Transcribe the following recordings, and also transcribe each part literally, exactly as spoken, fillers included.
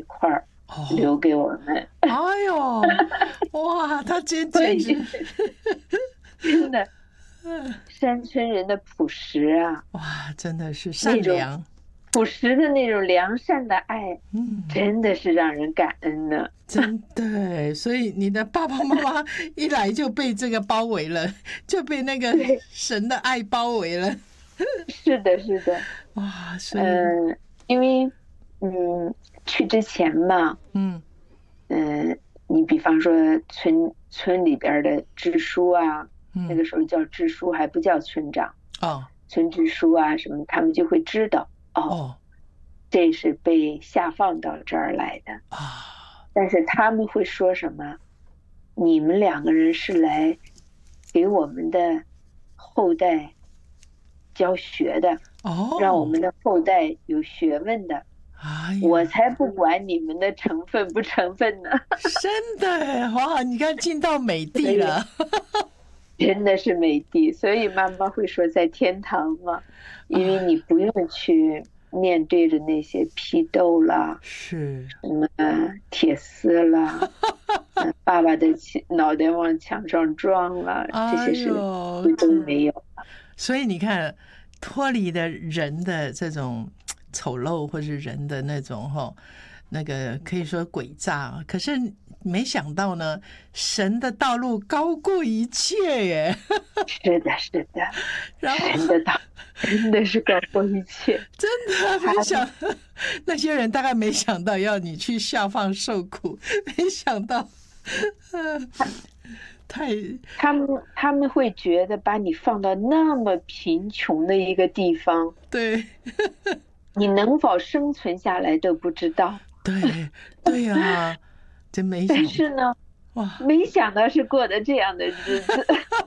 块儿留给我们。 哦、哎呦，哇，他简简直真的，山村人的朴实啊， 哇，真的是善良， 朴实的那种良善的爱， 嗯， 真的是让人感恩的。 真的，所以你的爸爸妈妈一来就被这个包围了，就被那个神的爱包围了。 是的，是的， 哇，所以， 嗯、呃，因为，嗯，去之前嘛， 嗯嗯、呃，你比方说村村里边的支书啊， 嗯、 那个时候叫支书，还不叫村长， 哦， 村支书啊什么，他们就会知道，哦， 哦这是被下放到这儿来的啊， 但是他们会说什么？你们两个人是来给我们的后代教学的， 哦， 让我们的后代有学问的。 哎呀， 我才不管你们的成分不成分呢！ 真的哇，你看进到美地了， 真的是美地，所以妈妈会说在天堂嘛，因为你不用去面对着那些批斗啦， 是什么铁丝啦，爸爸的脑袋往墙上撞了，这些事都没有。 所以你看，脱离了人的这种丑陋，或是人的那种哈，那个可以说诡诈，可是没想到呢，神的道路高过一切耶！ 是的，是的， 然后神的道真的是高过一切， 真的没想那些人大概没想到要你去下放受苦，没想到，呃太他们他们会觉得把你放到那么贫穷的一个地方， 对， 你能否生存下来都不知道。 对对啊，真没想到。 但是呢， 哇， 没想到是过得这样的日子。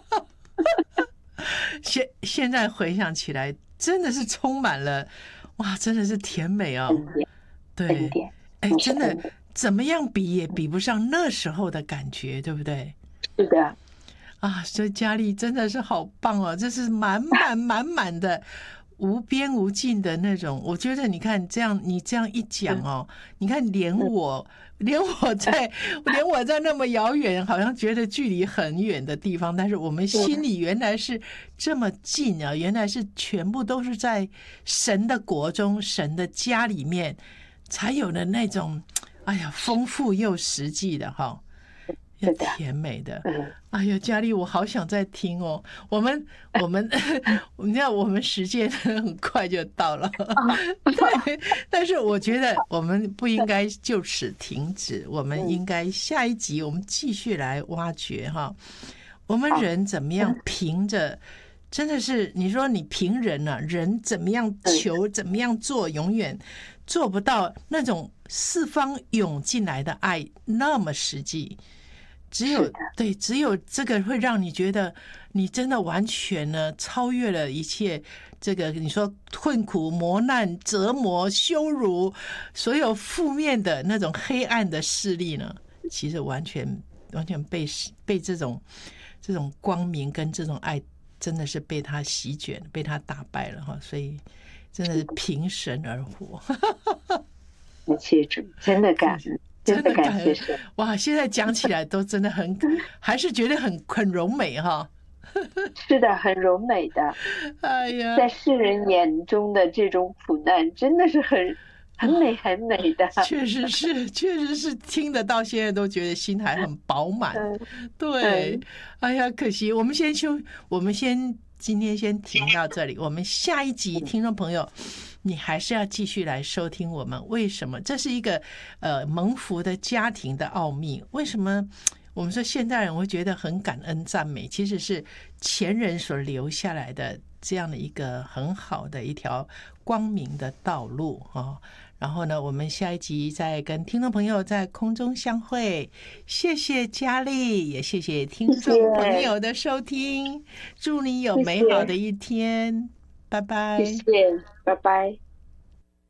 现现在回想起来，真的是充满了哇，真的是甜美哦。对，哎，真的怎么样比也比不上那时候的感觉，对不对？ 是的， 啊，所以佳丽真的是好棒哦，这是满满满满的。无边无尽的那种，我觉得你看这样，你这样一讲哦，你看连我，连我在，连我在那么遥远，好像觉得距离很远的地方，但是我们心里原来是这么近啊！原来是全部都是在神的国中、神的家里面才有的那种，哎呀，丰富又实际的哈。又甜美的，哎呀，佳丽，我好想再听哦。我们我们你看，我们时间很快就到了，对。但是我觉得我们不应该就此停止，我们应该下一集我们继续来挖掘哈。我们人怎么样凭着，真的是你说你凭人啊，人怎么样求，怎么样做，永远做不到那种四方涌进来的爱那么实际。只有对，只有这个会让你觉得你真的完全呢超越了一切。这个你说困苦、磨难、折磨、羞辱，所有负面的那种黑暗的势力呢，其实完全完全被被这种这种光明跟这种爱，真的是被他席卷，被他打败了哈。所以真的是凭神而活。 感谢主，真的感恩。 真的感恩哇！现在讲起来都真的很，还是觉得很很柔美哈。 是的，很柔美的。 哎呀， 在世人眼中的这种苦难，真的是很很美很美的。 确实是，确实是听得到，现在都觉得心还很饱满。对，哎呀，可惜我们先休，我们先今天先停到这里，我们下一集听众朋友。你还是要继续来收听我们。为什么？这是一个呃蒙福的家庭的奥秘。为什么我们说现代人会觉得很感恩赞美？其实是前人所留下来的这样的一个很好的一条光明的道路啊。然后呢，我们下一集再跟听众朋友在空中相会。谢谢佳丽，也谢谢听众朋友的收听。祝你有美好的一天。拜拜， 谢谢，拜拜。